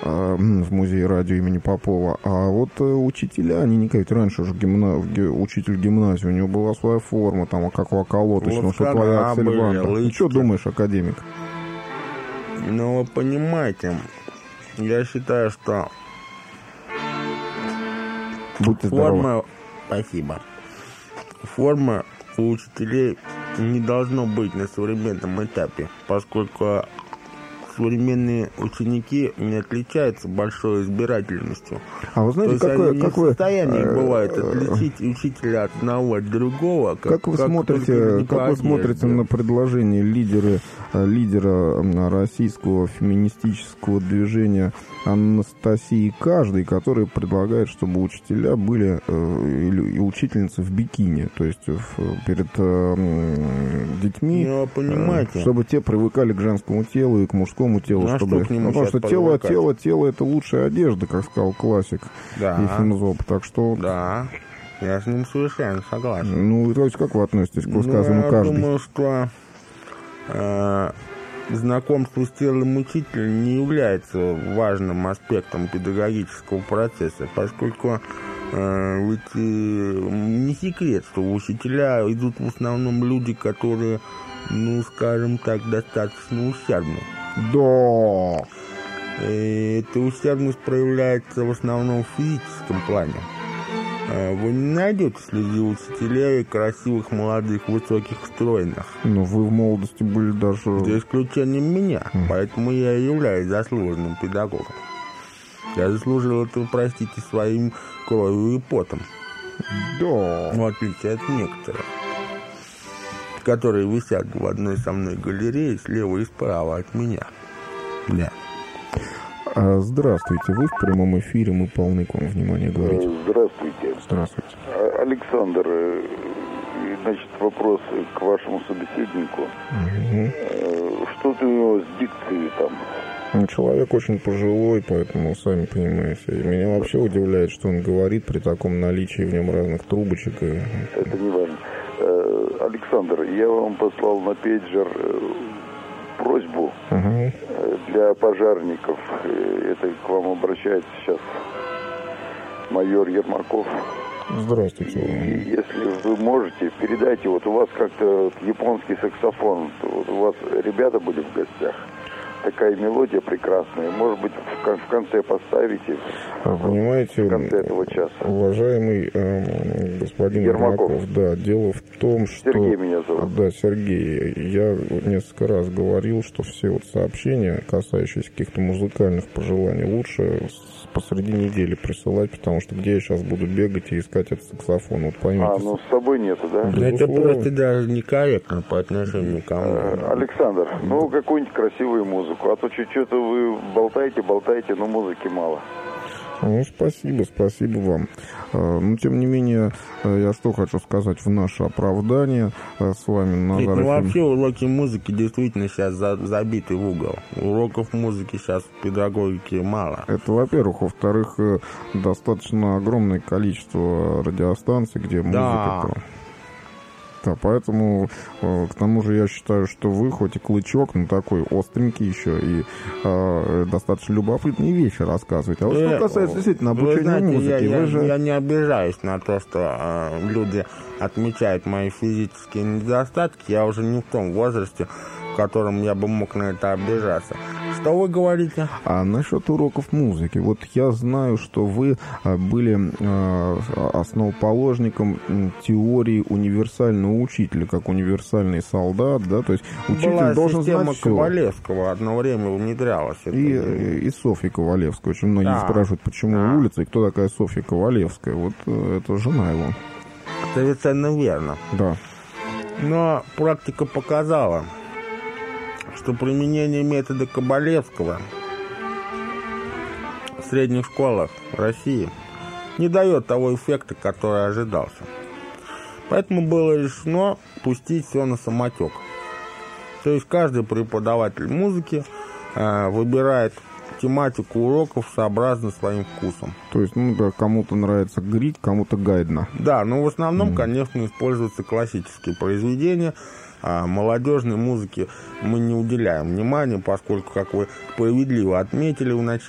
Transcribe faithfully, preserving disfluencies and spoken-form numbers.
в музее радио имени Попова. А вот учителя, они никак, ведь раньше же гимна... учитель гимназии, у него была своя форма, там, как у околоточного, что твоя Аксельбанка. Ну, что думаешь, академик? Ну, вы понимаете, я считаю, что Будьте форма... здоровы. Спасибо. Форма у учителей не должно быть на современном этапе, поскольку современные ученики не отличаются большой избирательностью. А вы знаете, То есть какое, они не какое, в состоянии э, бывает отличить учителя от одного от другого. Как, Как вы как смотрите, по как вы смотрите на предложение лидера, лидера российского феминистического движения Анастасии Каждой, который предлагает, чтобы учителя были э, и учительницы в бикини, то есть в, перед э, детьми, ну, понимаете. э, чтобы те привыкали к женскому телу и к мужскому телу, ну, чтобы, что потому что тело, тело, тело это лучшая одежда, как сказал классик да. Ефим Зоб, так что да. Я с ним совершенно согласен. Ну, то есть как вы относитесь к высказыванию ну, Каждой? Я думаю, что э, знакомство с телом учителя не является важным аспектом педагогического процесса, поскольку э, ведь э, не секрет, что учителя идут в основном люди, которые, ну, скажем так, достаточно ущербны. Да. И эта ущербность проявляется в основном в физическом плане. Вы не найдете среди учителей красивых, молодых, высоких, стройных. Но вы в молодости были даже... За исключением меня. Mm. Поэтому я и являюсь заслуженным педагогом. Я заслужил это, простите, своим кровью и потом. Да. В отличие от некоторых, которые висят в одной со мной галерее слева и справа от меня. Да. Здравствуйте, вы в прямом эфире, мы полны к вам внимания говорить. Здравствуйте. Здравствуйте. Александр, значит, вопрос к вашему собеседнику. Угу. Что-то у него с дикцией там? Ну, человек очень пожилой, поэтому, сами понимаете. И меня вообще удивляет, что он говорит при таком наличии в нем разных трубочек. И... Это не важно. Александр, я вам послал на пейджер просьбу uh-huh. для пожарников. Это к вам обращается сейчас майор Ермаков. Здравствуйте. И если вы можете, передайте, вот у вас как-то японский саксофон, вот у вас ребята были в гостях. Такая мелодия прекрасная. Может быть, в конце поставите. Понимаете, в конце этого часа. Уважаемый э, господин Ермаков. Ермаков, да, дело в том, что... Сергей меня зовут. Да, Сергей. Я несколько раз говорил, что все вот сообщения, касающиеся каких-то музыкальных пожеланий, лучше посреди недели присылать, потому что где я сейчас буду бегать и искать этот саксофон? Вот поймите. А, ну с собой нету, да? Да это просто даже некорректно по отношению к кому. Александр, ну какую-нибудь красивую музыку. А то чуть-чуть вы болтаете, болтаете, но музыки мало. Ну, спасибо, спасибо вам. Но, тем не менее, я что хочу сказать в наше оправдание с вами, Назар. Ну, вообще уроки музыки действительно сейчас забиты в угол. Уроков музыки сейчас в педагогике мало. Это, во-первых. Во-вторых, достаточно огромное количество радиостанций, где музыка... Да. Да, поэтому, э, к тому же, я считаю, что вы, хоть и клычок, но такой остренький еще, и э, достаточно любопытные вещи рассказываете. А вот что касается действительно обучения знаете, музыки, я, вы я, же... я не обижаюсь на то, что э, люди отмечают мои физические недостатки. Я уже не в том возрасте, в котором я бы мог на это обижаться. Что вы говорите? А насчет уроков музыки. Вот я знаю, что вы были э, основоположником теории универсального учителя, как универсальный солдат, да, то есть учитель Была должен знать все. система Ковалевского одно время внедрялась. И, и, и Софья Ковалевская. Очень многие да. спрашивают, почему да. улица, и кто такая Софья Ковалевская. Вот это жена его. Совершенно верно. Да. Но практика показала, что применение метода Ковалевского в средних школах России не дает того эффекта, который ожидался. Поэтому было решено пустить все на самотек. То есть каждый преподаватель музыки э, выбирает тематику уроков сообразно своим вкусом. То есть, ну, да, кому-то нравится грит, кому-то гайдно. Да, но в основном, mm. конечно, используются классические произведения. А молодежной музыке мы не уделяем внимания, поскольку, как вы справедливо отметили в начале,